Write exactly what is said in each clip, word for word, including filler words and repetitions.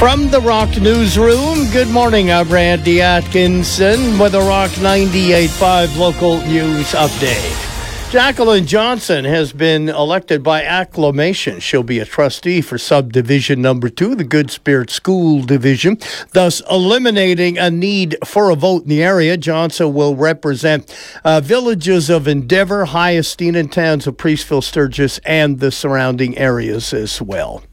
From the Rock Newsroom, good morning. I'm Randy Atkinson with a Rock ninety-eight point five local news update. Jacqueline Johnson has been elected by acclamation. She'll be a trustee for subdivision number two, the Good Spirit School Division, thus eliminating a need for a vote in the area. Johnson will represent uh, villages of Endeavour, Hyostine, and towns of Priestville, Sturgis, and the surrounding areas as well.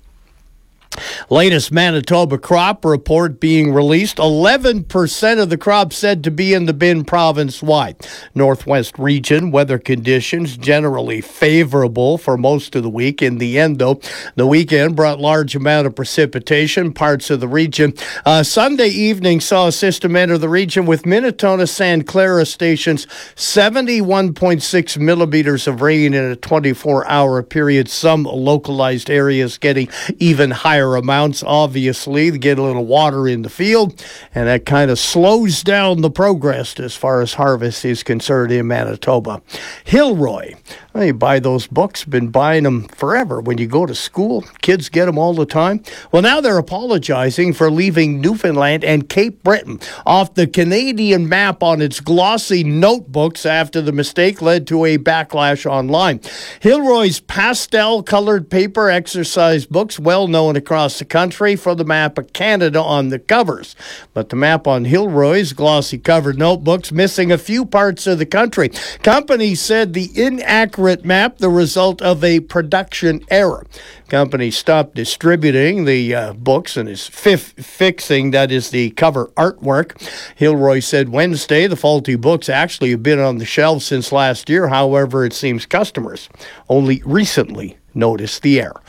Latest Manitoba crop report being released. eleven percent of the crop said to be in the bin province-wide. Northwest region, weather conditions generally favorable for most of the week. In the end, though, the weekend brought large amount of precipitation, parts of the region. Uh, Sunday evening saw a system enter the region with Minnetonka-Santa Clara stations seventy-one point six millimeters of rain in a twenty-four hour period. Some localized areas getting even higher amounts, obviously, to get a little water in the field, and that kind of slows down the progress as far as harvest is concerned in Manitoba. Hilroy, well, you buy those books, been buying them forever. When you go to school, kids get them all the time. Well, now they're apologizing for leaving Newfoundland and Cape Breton off the Canadian map on its glossy notebooks after the mistake led to a backlash online. Hilroy's pastel-colored paper exercise books, well known across the country for the map of Canada on the covers. But the map on Hilroy's glossy covered notebooks missing a few parts of the country. Company said the inaccurate map the result of a production error. Company stopped distributing the uh, books and is fif- fixing, that is, the cover artwork. Hilroy said Wednesday the faulty books actually have been on the shelves since last year. However, it seems customers only recently noticed the error.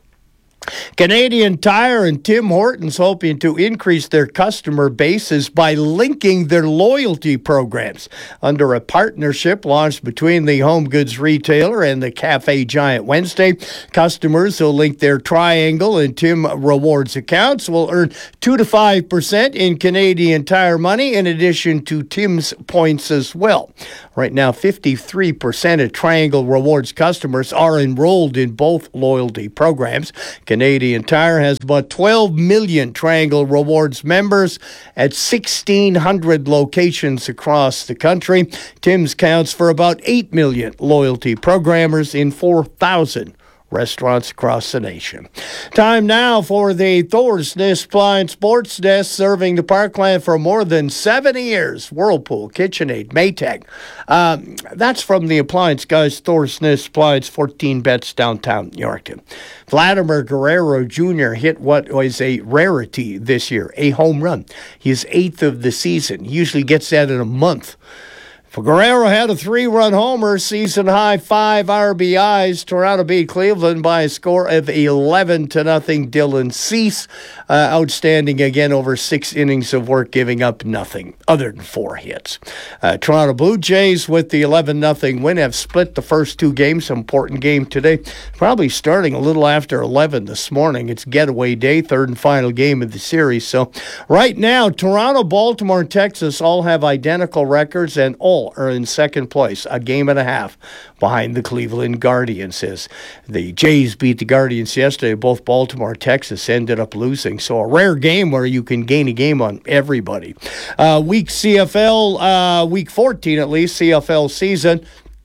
Canadian Tire and Tim Hortons hoping to increase their customer bases by linking their loyalty programs. Under a partnership launched between the home goods retailer and the cafe giant Wednesday, customers who link their Triangle and Tim Rewards accounts will earn two to five percent in Canadian Tire money in addition to Tim's points as well. Right now, fifty-three percent of Triangle Rewards customers are enrolled in both loyalty programs. Canadian Tire has about twelve million Triangle Rewards members at sixteen hundred locations across the country. Tim's counts for about eight million loyalty programmers in four thousand restaurants across the nation. Time now for the Thorsness Appliance Sports Desk, serving the Parkland for more than seventy years. Whirlpool, KitchenAid, Maytag. Um, that's from the appliance guys, Thorsness Appliance, fourteen bets downtown Yorkton. Vladimir Guerrero Junior hit what was a rarity this year, a home run. His eighth of the season. He usually gets that in a month. Guerrero had a three-run homer, season-high five R B Is. Toronto beat Cleveland by a score of eleven to nothing. Dylan Cease, uh, outstanding again over six innings of work, giving up nothing other than four hits. Uh, Toronto Blue Jays with the eleven nothing win have split the first two games. Important game today, probably starting a little after eleven this morning. It's getaway day, third and final game of the series. So right now, Toronto, Baltimore, and Texas all have identical records, and all are in second place, a game and a half behind the Cleveland Guardians. As the Jays beat the Guardians yesterday, both Baltimore and Texas ended up losing. So a rare game where you can gain a game on everybody. Uh, week C F L, uh, week fourteen at least, C F L season.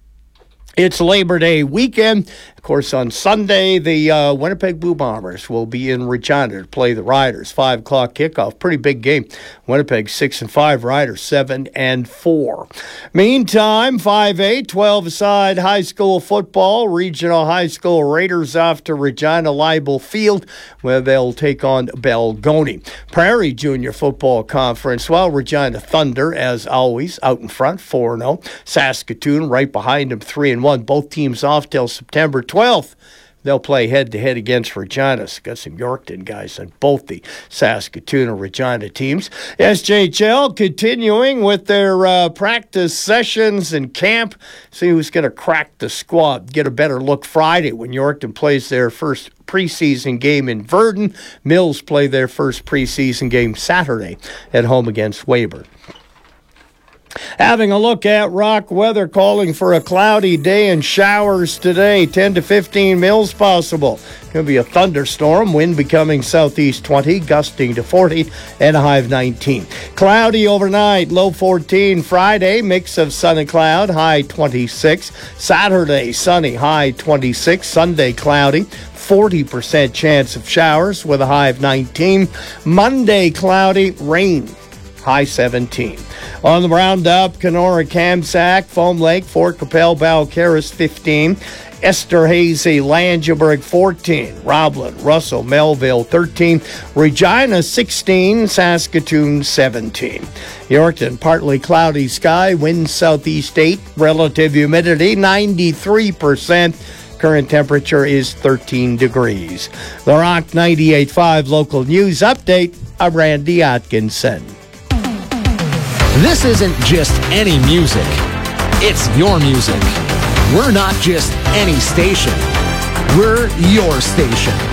It's Labor Day weekend. Of course, on Sunday, the uh, Winnipeg Blue Bombers will be in Regina to play the Riders. Five o'clock kickoff. Pretty big game. Winnipeg six and five. Riders seven and four. Meantime, five A, twelve aside high school football. Regional high school Raiders off to Regina Leibel Field, where they'll take on Belgoni. Prairie Junior Football Conference. Well, Regina Thunder, as always, out in front, four and oh. Saskatoon right behind them, three and one. Both teams off till September twelfth. They'll play head-to-head against Regina. So got some Yorkton guys on both the Saskatoon and Regina teams. S J H L continuing with their uh, practice sessions and camp. See who's going to crack the squad. Get a better look Friday when Yorkton plays their first preseason game in Virden. Mills play their first preseason game Saturday at home against Weyburn. Having a look at rock weather, calling for a cloudy day and showers today, ten to fifteen mils possible. Could be a thunderstorm, wind becoming southeast twenty, gusting to forty, and a high of nineteen. Cloudy overnight, low fourteen. Friday, mix of sun and cloud, high twenty-six. Saturday, sunny, high twenty-six. Sunday, cloudy, forty percent chance of showers with a high of nineteen. Monday, cloudy, rain, high seventeen. On the roundup, Kenora, Kamsack, Foam Lake, Fort Capel, Balcarres, fifteen. Esterhazy, Langeberg, fourteen. Roblin, Russell, Melville, thirteen. Regina, sixteen. Saskatoon, seventeen. Yorkton, partly cloudy sky, wind southeast eight. Relative humidity, ninety-three percent. Current temperature is thirteen degrees. The Rock ninety-eight point five local news update. I'm Randy Atkinson. This isn't just any music. It's your music. We're not just any station. We're your station.